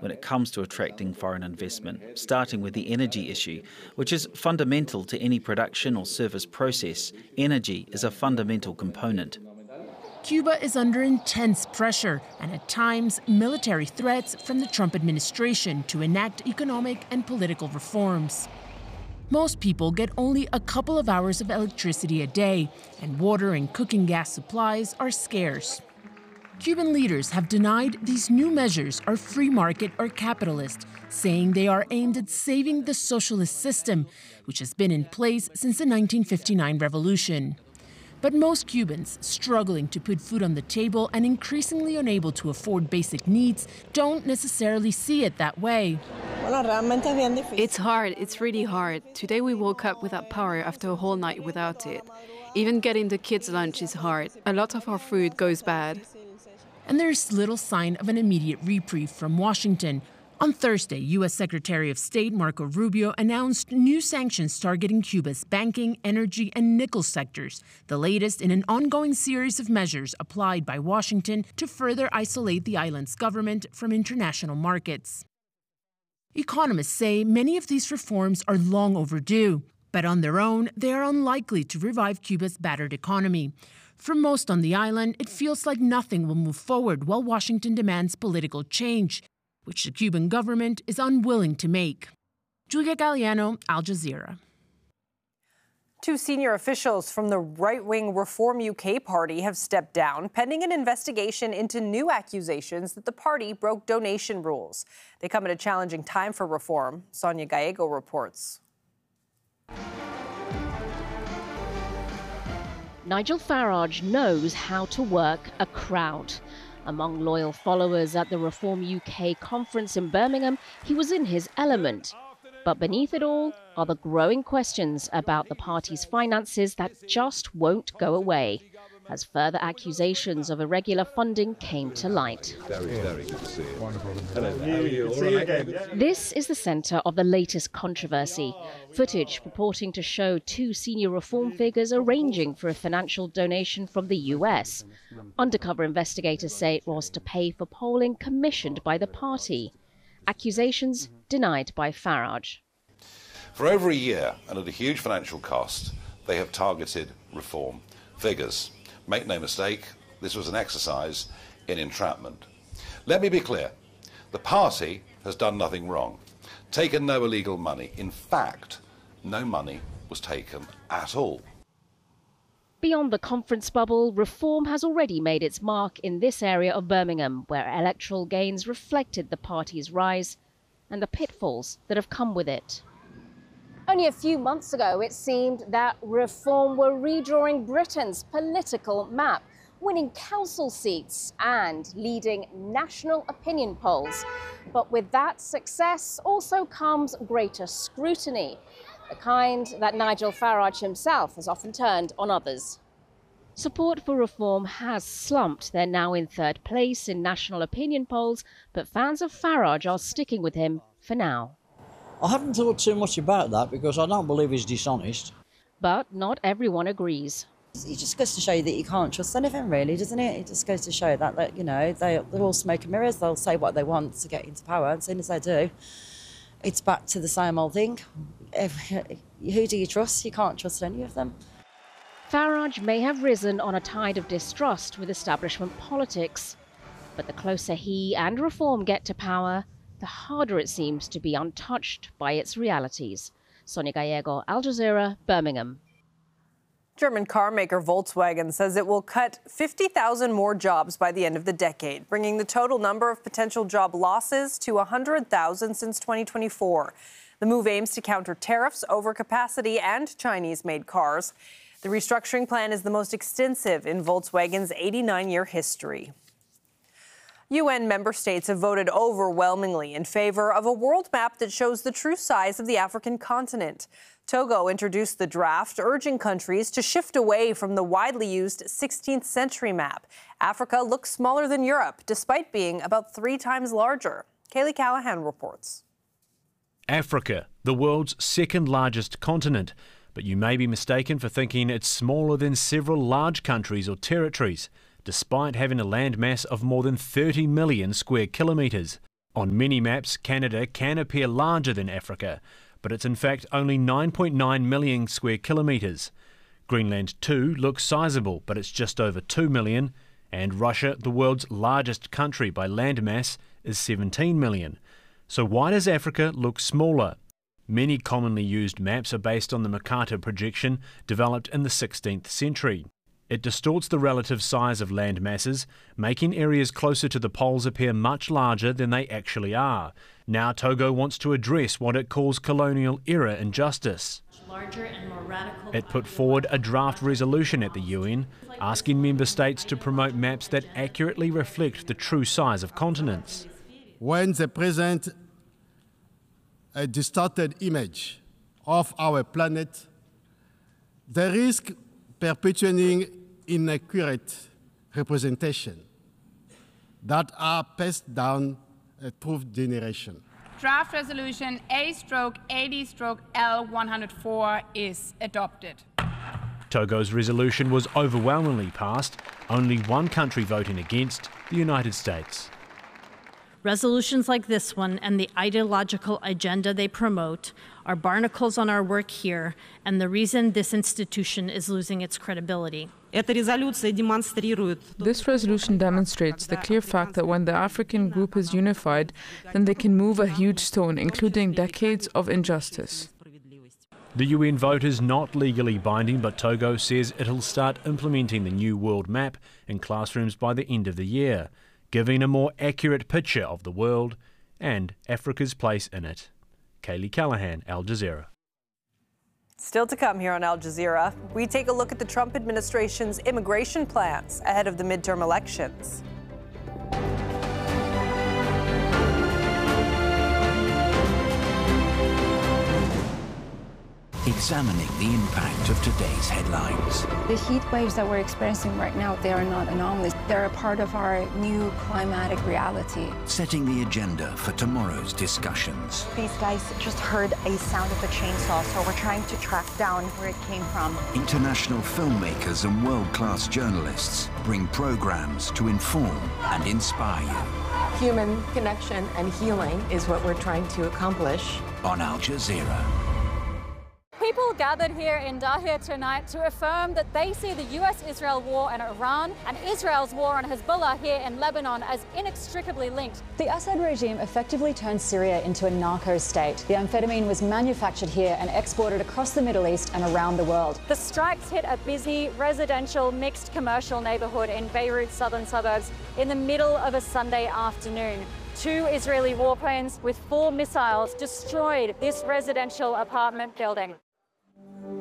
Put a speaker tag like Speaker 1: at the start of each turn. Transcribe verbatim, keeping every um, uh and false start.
Speaker 1: when it comes to attracting foreign investment, starting with the energy issue, which is fundamental to any production or service process. Energy is a fundamental component.
Speaker 2: Cuba is under intense pressure and at times military threats from the Trump administration to enact economic and political reforms. Most people get only a couple of hours of electricity a day, and water and cooking gas supplies are scarce. Cuban leaders have denied these new measures are free market or capitalist, saying they are aimed at saving the socialist system, which has been in place since the nineteen fifty-nine revolution. But most Cubans, struggling to put food on the table and increasingly unable to afford basic needs, don't necessarily see it that way.
Speaker 3: It's hard, it's really hard. Today we woke up without power after a whole night without it. Even getting the kids' lunch is hard. A lot of our food goes bad.
Speaker 2: And there's little sign of an immediate reprieve from Washington. On Thursday, U S Secretary of State Marco Rubio announced new sanctions targeting Cuba's banking, energy, and nickel sectors, the latest in an ongoing series of measures applied by Washington to further isolate the island's government from international markets. Economists say many of these reforms are long overdue, but on their own, they are unlikely to revive Cuba's battered economy. For most on the island, it feels like nothing will move forward while Washington demands political change, which the Cuban government is unwilling to make. Julia Galliano, Al Jazeera.
Speaker 4: Two senior officials from the right-wing Reform U K party have stepped down, pending an investigation into new accusations that the party broke donation rules. They come at a challenging time for Reform. Sonia Gallego reports.
Speaker 5: Nigel Farage knows how to work a crowd. Among loyal followers at the Reform U K conference in Birmingham, he was in his element. But beneath it all are the growing questions about the party's finances that just won't go away, as further accusations of irregular funding came to light.
Speaker 6: Very, very good to see you. Wonderful. Hello there. How are you? See you again.
Speaker 5: This is the centre of the latest controversy. Footage purporting to show two senior Reform figures arranging for a financial donation from the U S. Undercover investigators say it was to pay for polling commissioned by the party. Accusations denied by Farage.
Speaker 7: For over a year, and at a huge financial cost, they have targeted Reform figures. Make no mistake, this was an exercise in entrapment. Let me be clear, the party has done nothing wrong, taken no illegal money. In fact, no money was taken at all.
Speaker 5: Beyond the conference bubble, Reform has already made its mark in this area of Birmingham, where electoral gains reflected the party's rise and the pitfalls that have come with it.
Speaker 8: Only a few months ago, it seemed that Reform were redrawing Britain's political map, winning council seats and leading national opinion polls. But with that success also comes greater scrutiny, the kind that Nigel Farage himself has often turned on others.
Speaker 5: Support for Reform has slumped. They're now in third place in national opinion polls, but fans of Farage are sticking with him for now.
Speaker 9: I haven't thought too much about that because I don't believe he's dishonest.
Speaker 5: But not everyone agrees.
Speaker 10: It just goes to show you that you can't trust anything, really, doesn't it? It just goes to show that, that you know, they, they're all smoke and mirrors. They'll say what they want to get into power, and as soon as they do, it's back to the same old thing. Who do you trust? You can't trust any of them.
Speaker 5: Farage may have risen on a tide of distrust with establishment politics, but the closer he and Reform get to power, the harder it seems to be untouched by its realities. Sonia Gallego, Al Jazeera, Birmingham.
Speaker 4: German car maker Volkswagen says it will cut fifty thousand more jobs by the end of the decade, bringing the total number of potential job losses to one hundred thousand since twenty twenty-four. The move aims to counter tariffs, overcapacity, and Chinese-made cars. The restructuring plan is the most extensive in Volkswagen's eighty-nine-year history. U N member states have voted overwhelmingly in favor of a world map that shows the true size of the African continent. Togo introduced the draft, urging countries to shift away from the widely used sixteenth century map. Africa looks smaller than Europe, despite being about three times larger. Kaylee Callahan reports.
Speaker 11: Africa, the world's second largest continent, but you may be mistaken for thinking it's smaller than several large countries or territories, despite having a landmass of more than thirty million square kilometres. On mini-maps, Canada can appear larger than Africa, but it's in fact only nine point nine million square kilometres. Greenland too looks sizable, but it's just over two million, and Russia, the world's largest country by landmass, is seventeen million. So why does Africa look smaller? Many commonly used maps are based on the Mercator projection developed in the sixteenth century. It distorts the relative size of land masses, making areas closer to the poles appear much larger than they actually are. Now Togo wants to address what it calls colonial-era injustice. It put forward a draft resolution at the U N, asking member states to promote maps that accurately reflect the true size of continents.
Speaker 6: When they present a distorted image of our planet, they risk perpetuating inaccurate representation that are passed down uh, through generation.
Speaker 12: Draft resolution A eighty L one oh four is adopted.
Speaker 11: Togo's resolution was overwhelmingly passed, only one country voting against, the United States.
Speaker 13: Resolutions like this one and the ideological agenda they promote are barnacles on our work here and the reason this institution is losing its credibility.
Speaker 14: This resolution demonstrates the clear fact that when the African group is unified, then they can move a huge stone, including decades of injustice.
Speaker 11: The U N vote is not legally binding, but Togo says it'll start implementing the new world map in classrooms by the end of the year, giving a more accurate picture of the world and Africa's place in it. Kaylee Callahan, Al Jazeera.
Speaker 4: Still to come here on Al Jazeera, we take a look at the Trump administration's immigration plans ahead of the midterm elections.
Speaker 15: Examining the impact of today's headlines.
Speaker 16: The heat waves that we're experiencing right now, they are not anomalies. They're a part of our new climatic reality.
Speaker 15: Setting the agenda for tomorrow's discussions.
Speaker 17: These guys just heard a sound of a chainsaw, so we're trying to track down where it came from.
Speaker 15: International filmmakers and world-class journalists bring programs to inform and inspire you.
Speaker 18: Human connection and healing is what we're trying to accomplish.
Speaker 15: On Al Jazeera.
Speaker 19: People gathered here in Dahir tonight to affirm that they see the U S Israel war in Iran and Israel's war on Hezbollah here in Lebanon as inextricably linked.
Speaker 20: The Assad regime effectively turned Syria into a narco state. The amphetamine was manufactured here and exported across the Middle East and around the world.
Speaker 19: The strikes hit a busy residential mixed commercial neighborhood in Beirut's southern suburbs in the middle of a Sunday afternoon. Two Israeli warplanes with four missiles destroyed this residential apartment building.